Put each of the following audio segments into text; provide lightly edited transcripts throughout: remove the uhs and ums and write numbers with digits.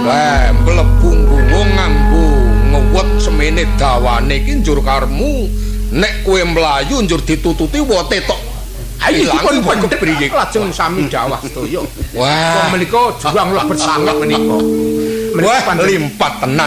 Lah mlebu gunung nganggo ngewet semene dawane iki njur karmu nek kowe mlayu njur ditututi wote tok. Ayo pun kepriye lajeng sami dawah sedaya. Wah, menika juang lebet sanget menika. Wah, limpat tenan.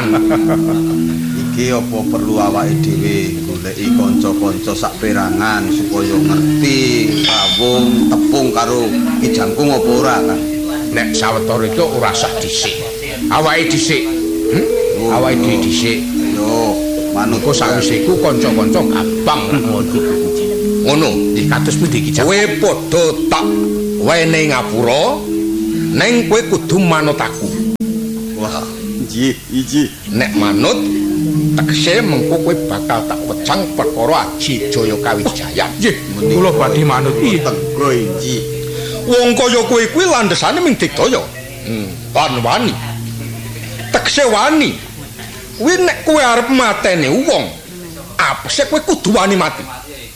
Iki apa perlu awake dhewe goleki kanca-kanca sakperangan supaya ngerti kawung tepung karo Ki Jangkung apa ora kan? Nek sawetara iki ora usah dhisik. Awake dhisik. Awake dhewe dhisik. Yo, manut sawise iku kanca-kanca gampang Ngono, iki kados pundi Ki Jangkung? Kowe padha tak wene ngapura, ning kowe kudu manut aku. Wah, iji. Nek manut tegese mengko kowe bakal tak wecang perkara Aji Jaya Kawijayan. Nggih, kula badhe manut iki. Tego iji. Wong kaya kowe kuwi landhesane ming digdaya. Lan wani. Tegese wani. Kuwi nek kowe arep mateni wong, apese kowe kudu wani mati.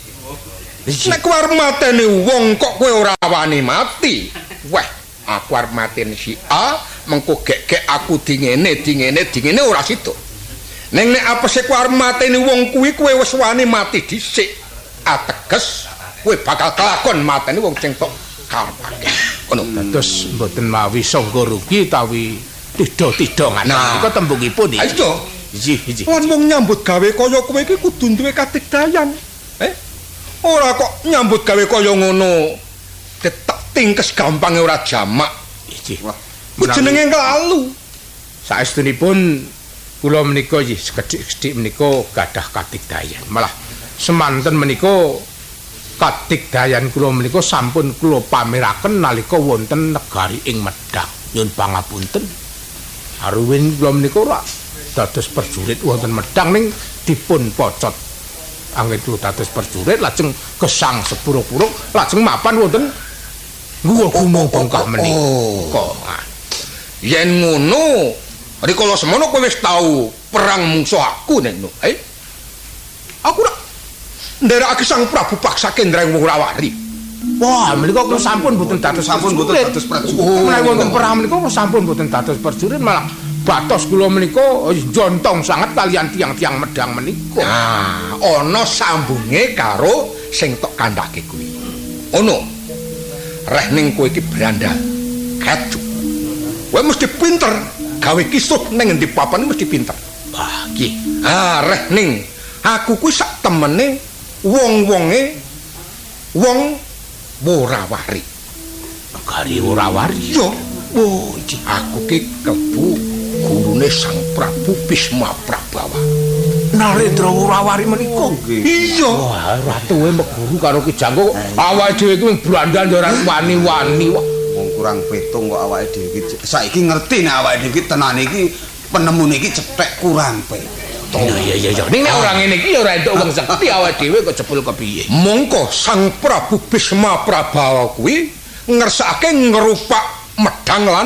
Nek kowe arep mateni wong kok kowe ora wani mati. Wah, aku arep mateni si A, mengko gek aku dingene ora sido. Ning nek apese kowe arep mateni wong kuwi kowe wis wani mati dhisik. Ateges kowe bakal kelakon mateni wong sing tok karepake. Ngono. Dados mboten mawi sangga rugi tawi tidak ngaten. Nika tembungipun iki. Ayo. Iji. Lan wong nyambut gawe kaya kowe iki kudu duwe katigdayan. Ora kok nyambut gawe kaya ngono. Detek tingkes gampange ora jamak. Iji. Jenenge kelalu. Saestunipun kula menika nggih sekedhik-sedhik menika gadah katigdayan. Malah semanten menika katigdayan kula menika sampun kula pameraken nalika wonten negari ing Medang. Nyun pangapunten. Aruwin kula menika ora dados prajurit wonten Medang ning dipun pocot. Anggen dados prajurit lajeng gesang sepuruk-puruk lajeng mapan wonten guwa gunung bongkah menika. Yen ngono, rikala semono kowe wis tau perang mungsuh aku nek ngono. Aku ora nderekake Sang Prabu Paksa Kendra wong Rawari. Wah, menika kula sampun mboten dados prajurit. Menawi wonten perang menika kula sampun mboten dados prajurit, malah batos kula menika jontong sanget kalian tiang-tiang Medang menika. Nah, ana sambunge karo sing tok kandhake kuwi. Ono. Reh ning kowe iki brandal. Kacu. Kowe mesti pinter gawe kisruh ning endi papan mesti pinter. Wah, nggih. Reh ning aku kuwi sak temene wong-wonge wong Worawari. Negari Worawari. Yo. Oh, iki aku ki kebu gurune Sang Prabu Bisma Prabawa. Narendra Worawari menika. Iya. Wah, ratuwe meguru karo Ki Jangkung. Awake dhewe iki brandal ora wani-wani wae. Wong kurang petung kok awake dhewe iki. Saiki ngerti nek awake dhewe iki tenane iki penemune iki cethek kurang petung. Iya. Ning nek ora ngene iki ya ora entuk wong sekti awake dhewe kok jebul kepiye. Mongko Sang Prabu Bisma Prabawa kuwi ngersakake ngrupak Medang lan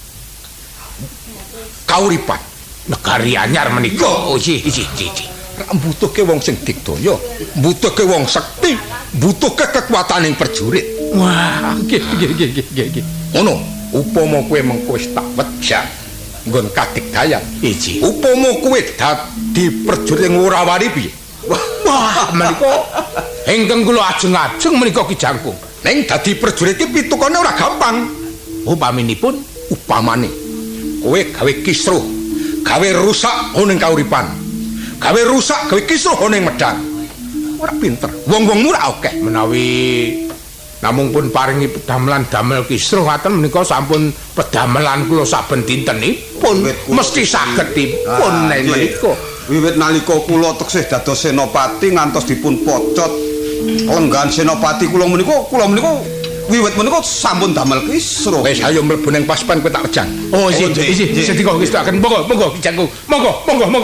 kauripan. Negari anyar menika. Oh, iya. Mbutuhke wong sing digdaya, mbutuhke wong sekti, mbutuhke kekuataning prajurit. Wah, nggih. Ngono, upama kowe mengko wis tak wejang nggon kadigdayan. Iji. Upama kowe dadi prajurit ing Worawari piye? Wah, menika ingkang kula ajeng-ajeng menika Ki Jangkung. Ning dadi prajurit iki pitukane ora gampang. Upaminipun Upamane kowe gawe kisruh, gawe rusak ning kauripan. Gawe rusak, gawe kisruh ning Medang. Ora pinter. Wong-wongmu ora akeh. Menawi namung pun paringi pedamelan damel kisruh ngaten menika sampun pedamelan kula saben dintenipun mesti saged dipun menika. Wiwit nalika kula teksih dados senopati ngantos dipun pocot lenggan senopati kula menika wiwit menika sampun damel kisruh. Wis ayo mlebu ning paspan kowe tak wejang. Oh, isi sedika wis tak akan monggo Ki Jangkung. Monggo.